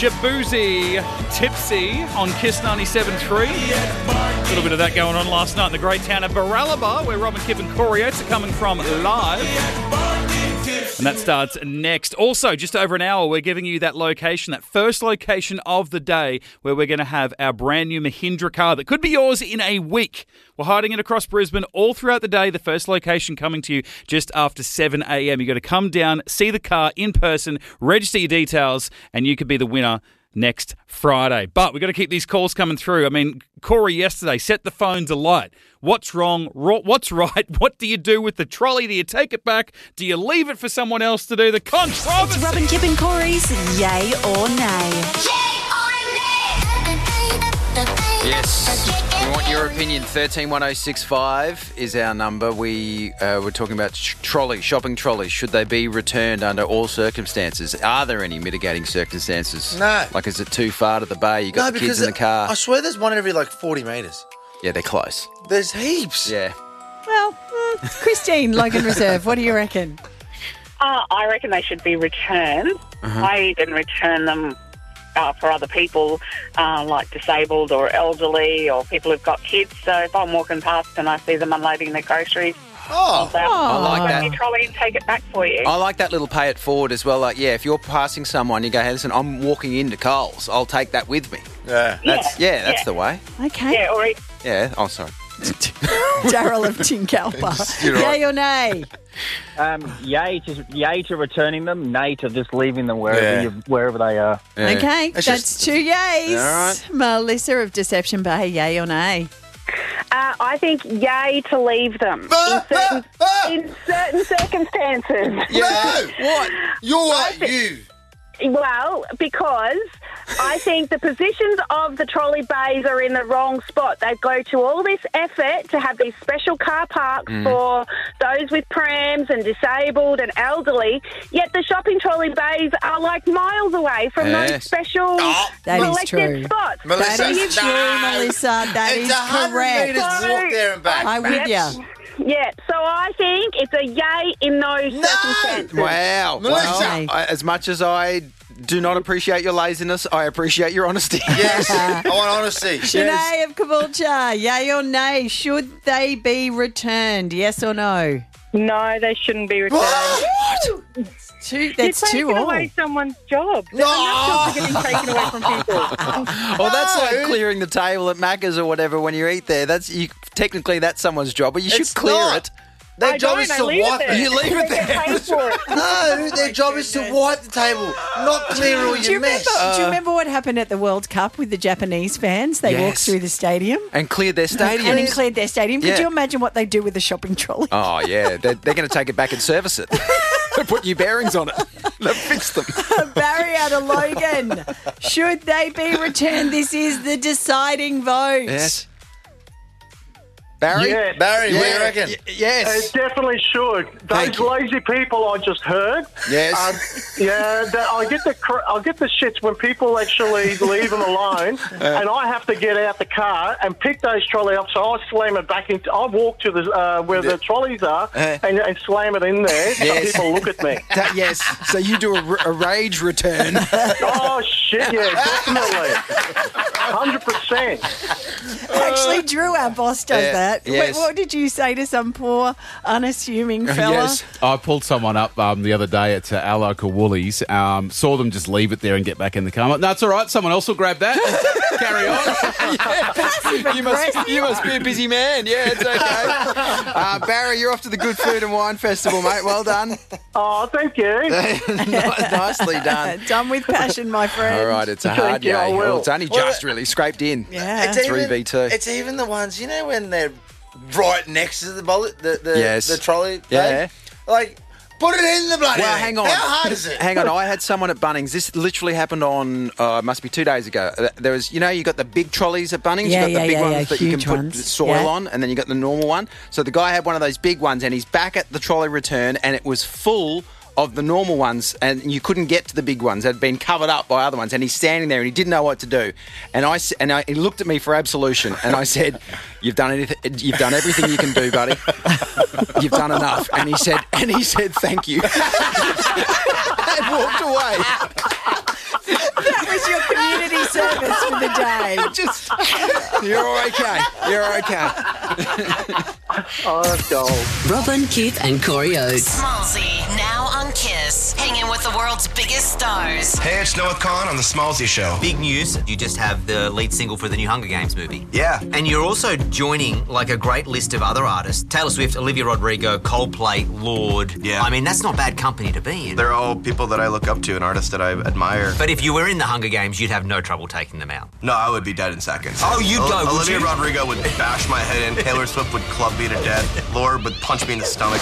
Shabuzi Tipsy on Kiss 97.3. A little bit of that going on last night in the great town of Baralaba, where Rob and Kip and Corey Oates are coming from live. And that starts next. Also, just over an hour, we're giving you that location, that first location of the day, where we're going to have our brand new Mahindra car that could be yours in a week. We're hiding it across Brisbane all throughout the day. The first location coming to you just after 7 a.m. You've got to come down, see the car in person, register your details, and you could be the winner next Friday. But we've got to keep these calls coming through. I mean, Corey yesterday set the phones alight. What's wrong? What's right? What do you do with the trolley? Do you take it back? Do you leave it for someone else to do the controversy? It's Rob and Kip and Corey's Yay or Nay. Yes, we want your opinion. 131065 is our number. We're talking about shopping trolleys. Should they be returned under all circumstances? Are there any mitigating circumstances? No. Like, is it too far to the bay? You got the kids in the car. I swear there's one every 40 metres. Yeah, they're close. There's heaps. Yeah. Well, Christine, Logan Reserve, what do you reckon? I reckon they should be returned. I even return them for other people, like disabled or elderly or people who've got kids. So if I'm walking past and I see them unloading their groceries, I like grab your that. trolley and take it back for you. I like that little pay it forward as well. Like, yeah, if you're passing someone, you go, hey, listen, I'm walking into Coles. I'll take that with me. Yeah. That's the way. Okay. Yeah, or Yeah. Oh, sorry. Daryl of Tinkalpa. You're right. Yay or nay? Yay to returning them, nay to just leaving them wherever they are. Yeah. Okay, It's that's two yays. All right. Melissa of Deception Bay, yay or nay? I think yay to leave them in certain circumstances. Yeah. What? You're like you. Well, because I think the positions of the trolley bays are in the wrong spot. They go to all this effort to have these special car parks for those with prams and disabled and elderly, yet the shopping trolley bays are like miles away from those special That is selected true. spots. Melissa, That is true, no. Melissa. That It's is 100 correct. metres walk there and back. I'm with you. Yeah, so I think it's a yay in those circumstances. Wow. Melissa. Well, as much as I do not appreciate your laziness, I appreciate your honesty. Yes. I want honesty. Shanae of Caboolture, yay or nay? Should they be returned? Yes or no? No, they shouldn't be returned. That's two all. away someone's job. No. Enough jobs are getting taken away from people. Well, that's like clearing the table at Macca's or whatever when you eat there. Technically that's someone's job, but you should It's clear not. it. Their job is to wipe it. You leave it there. Pay for it. No, their job is to wipe the table, not clear all Do you, your mess. remember, do you remember what happened at the World Cup with the Japanese fans? They walked Yes. through the stadium And cleared their stadium. and then cleared their stadium. Could Yeah. you imagine what they do with the shopping trolley? Oh, yeah. They're going to take it back and service it. Put new bearings on it. They'll fix them. Barry out of Logan. Should they be returned? This is the deciding vote. Yes. Barry? Yes. Barry, what do you reckon? Yes. It definitely should. Thank Those you. lazy people I just heard. Yes. I get the shits when people actually leave them alone, and I have to get out the car and pick those trolley up. So I slam it back into. I walk to the where the trolleys are and slam it in there. Yes. So people look at me. Yes. So you do a rage return. Oh shit! Yeah, definitely, 100%. Actually, Drew, our boss, does that. yes. What did you say to some poor, unassuming fella? Yes. I pulled someone up the other day at our local Woolies. Saw them just leave it there and get back in the car. I'm like, no, it's all right. Someone else will grab that. Carry on. You must be a busy man. Yeah, it's okay. Barry, you're off to the Good Food and Wine Festival, mate. Well done. Oh, thank you. Nicely done. Done with passion, my friend. All right, it's a hard Thank you, I yay. will. Well, it's only just really scraped in. Yeah. It's even, 3v2. It's even the ones, when they're right next to the bullet, the Yes. trolley. Yeah. Like, put it in the bloody Well, thing. hang on. How hard is it? Hang on. I had someone at Bunnings. This literally happened on, it must be 2 days ago. There was, you got the big trolleys at Bunnings. Yeah, you got the big ones that you can huge put ones. soil Yeah. on, and then you got the normal one. So the guy had one of those big ones, and he's back at the trolley return, and it was full of the normal ones, and you couldn't get to the big ones. They'd been covered up by other ones, and he's standing there, and he didn't know what to do. And he looked at me for absolution, and I said, "You've done everything you can do, buddy. You've done enough." And he said, "Thank you," and walked away. That was your okay. You're okay. You're okay. Oh, gold. Robin, Kip and Corey Oates. Smallsy, now on Kiss. Hanging with the world's biggest stars. Hey, it's Noah Khan on The Smallsy Show. Big news, you just have the lead single for the new Hunger Games movie. Yeah. And you're also joining like a great list of other artists. Taylor Swift, Olivia Rodrigo, Coldplay, Lorde. Yeah. I mean, that's not bad company to be in. They're all people that I look up to and artists that I admire. But if you were in the Hunger Games, you'd have no trouble taking them out. No, I would be dead in seconds. Oh, you'd go, would Olivia you? Rodrigo would bash my head in. Taylor Swift would club me to death. Lorde would punch me in the stomach.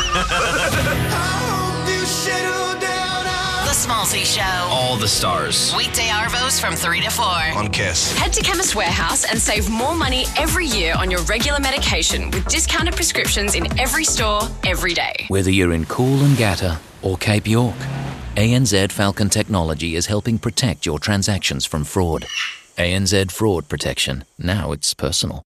The Smallsy Show. All the stars. Weekday Arvos from 3 to 4. On Kiss. Head to Chemist Warehouse and save more money every year on your regular medication with discounted prescriptions in every store, every day. Whether you're in Coolangatta or Cape York, ANZ Falcon Technology is helping protect your transactions from fraud. ANZ Fraud Protection. Now it's personal.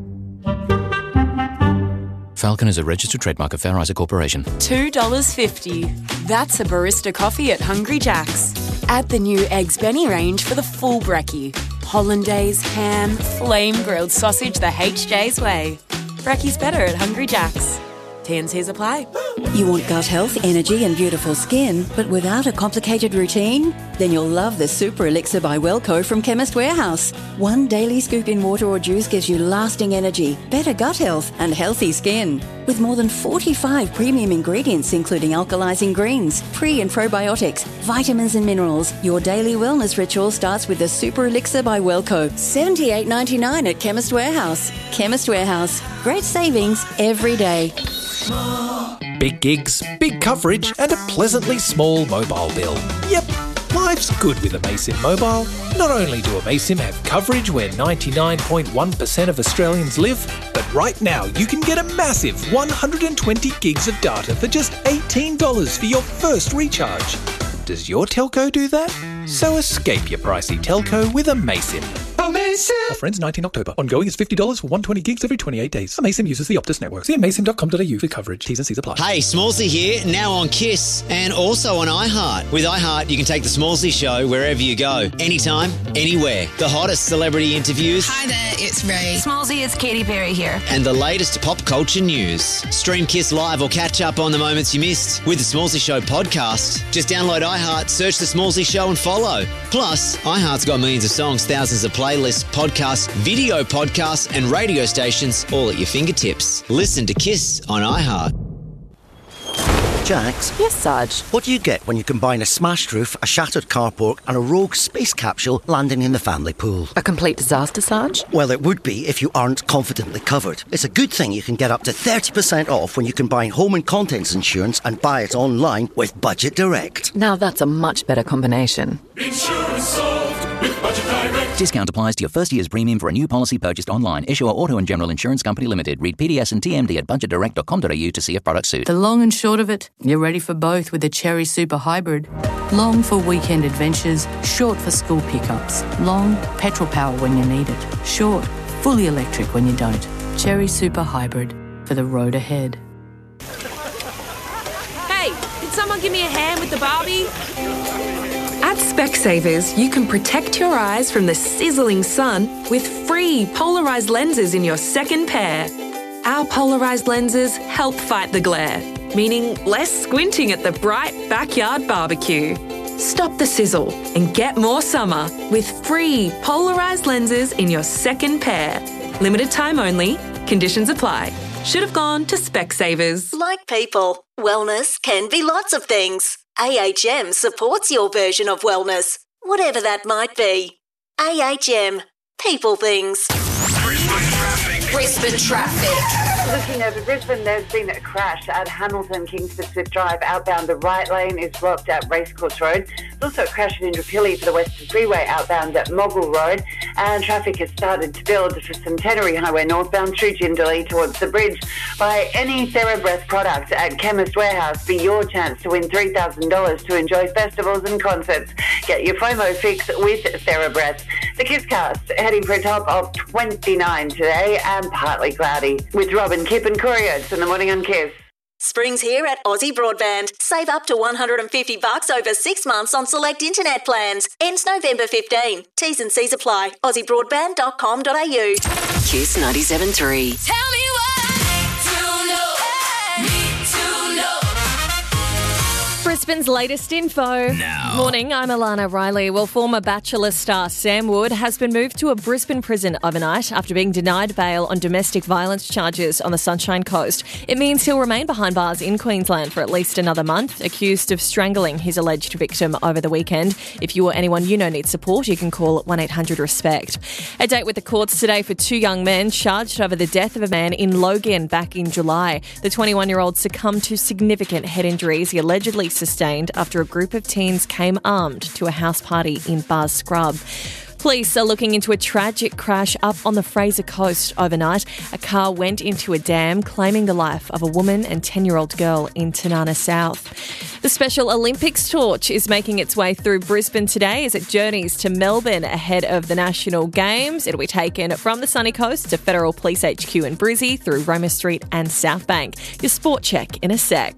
Falcon is a registered trademark of Fair Isaac Corporation. $2.50. That's a barista coffee at Hungry Jack's. Add the new Eggs Benny range for the full brekkie. Hollandaise, ham, flame-grilled sausage the HJ's way. Brekkie's better at Hungry Jack's. T&Cs apply. You want gut health, energy and beautiful skin, but without a complicated routine? Then you'll love the Super Elixir by Wellco from Chemist Warehouse. One daily scoop in water or juice gives you lasting energy, better gut health and healthy skin. With more than 45 premium ingredients including alkalizing greens, pre- and probiotics, vitamins and minerals, your daily wellness ritual starts with the Super Elixir by Wellco. $78.99 at Chemist Warehouse. Chemist Warehouse. Great savings every day. Big gigs, big coverage, and a pleasantly small mobile bill. Yep, life's good with Amaysim Mobile. Not only do Amaysim have coverage where 99.1% of Australians live, but right now you can get a massive 120 gigs of data for just $18 for your first recharge. Does your telco do that? So escape your pricey telco with Amaysim. Offer ends 19 October. Ongoing is $50 for 120 gigs every 28 days. Amaysim uses the Optus network. See amaysim.com.au for coverage. T's and C's apply. Hey, Smallsy here, now on Kiss and also on iHeart. With iHeart, you can take the Smallsy Show wherever you go, anytime, anywhere. The hottest celebrity interviews. Hi there, it's Ray. Smallsy, it's Katy Perry here. And the latest pop culture news. Stream Kiss live or catch up on the moments you missed with the Smallsy Show podcast. Just download iHeart, search the Smallsy Show and follow. Plus, iHeart's got millions of songs, thousands of playlists, podcasts, video podcasts and radio stations all at your fingertips. Listen to Kiss on iHeart. Jax? Yes, Sarge? What do you get when you combine a smashed roof, a shattered carport and a rogue space capsule landing in the family pool? A complete disaster, Sarge? Well, it would be if you aren't confidently covered. It's a good thing you can get up to 30% off when you combine home and contents insurance and buy it online with Budget Direct. Now that's a much better combination. Insurance solved with Budget Direct. Discount applies to your first year's premium for a new policy purchased online. Issuer Auto and General Insurance Company Limited. Read PDS and TMD at budgetdirect.com.au to see if products suit. The long and short of it, you're ready for both with the Cherry Super Hybrid. Long for weekend adventures, short for school pickups. Long, petrol power when you need it. Short, fully electric when you don't. Cherry Super Hybrid for the road ahead. Hey, did someone give me a hand with the Barbie? At Specsavers, you can protect your eyes from the sizzling sun with free polarised lenses in your second pair. Our polarised lenses help fight the glare, meaning less squinting at the bright backyard barbecue. Stop the sizzle and get more summer with free polarised lenses in your second pair. Limited time only. Conditions apply. Should have gone to Specsavers. Like people, wellness can be lots of things. AHM supports your version of wellness, whatever that might be. AHM. People things. Brisbane traffic. Looking over Brisbane, there's been a crash at Hamilton Kingsford Smith Drive. Outbound, the right lane is blocked at Racecourse Road. There's also a crash at Indooroopilly for the Western Freeway outbound at Mogul Road. And traffic has started to build for Centenary Highway northbound through Jindalee towards the bridge. Buy any TheraBreath product at Chemist Warehouse. Be your chance to win $3,000 to enjoy festivals and concerts. Get your FOMO fix with TheraBreath. The Kisscast heading for a top of 29 today and partly cloudy. With Robin, Kip and Corey Oates in the morning on Kiss. Spring's here at Aussie Broadband. Save up to $150 over 6 months on select internet plans. Ends November 15. T's and C's apply. AussieBroadband.com.au. Kiss 97.3. Tell me Brisbane's latest info. Morning, I'm Alana Riley. Well, former Bachelor star Sam Wood has been moved to a Brisbane prison overnight after being denied bail on domestic violence charges on the Sunshine Coast. It means he'll remain behind bars in Queensland for at least another month, accused of strangling his alleged victim over the weekend. If you or anyone you know needs support, you can call 1-800-RESPECT. A date with the courts today for 2 young men charged over the death of a man in Logan back in July. The 21-year-old succumbed to significant head injuries he allegedly sustained after a group of teens came armed to a house party in Bars Scrub. Police are looking into a tragic crash up on the Fraser Coast overnight. A car went into a dam, claiming the life of a woman and 10-year-old girl in Tanana South. The Special Olympics torch is making its way through Brisbane today as it journeys to Melbourne ahead of the National Games. It'll be taken from the sunny coast to Federal Police HQ in Brizzy through Roma Street and South Bank. Your sport check in a sec.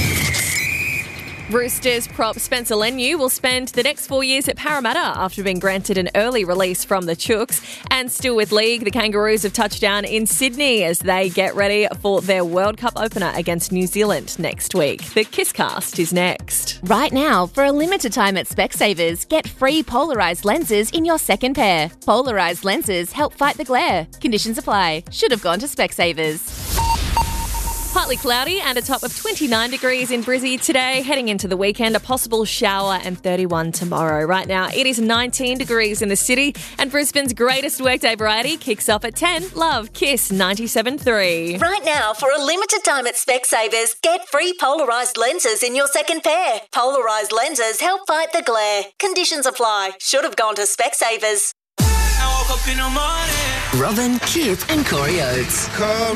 Roosters prop Spencer Leniu will spend the next 4 years at Parramatta after being granted an early release from the Chooks. And still with league, the Kangaroos have touched down in Sydney as they get ready for their World Cup opener against New Zealand next week. The Kisscast is next. Right now, for a limited time at Specsavers, get free polarised lenses in your second pair. Polarised lenses help fight the glare. Conditions apply. Should have gone to Specsavers. Partly cloudy and a top of 29 degrees in Brizzy today. Heading into the weekend, a possible shower and 31 tomorrow. Right now, it is 19 degrees in the city and Brisbane's greatest workday variety kicks off at 10. Love, Kiss 97.3. Right now, for a limited time at Specsavers, get free polarised lenses in your second pair. Polarised lenses help fight the glare. Conditions apply. Should have gone to Specsavers. Robin, Kip and Corey Oates.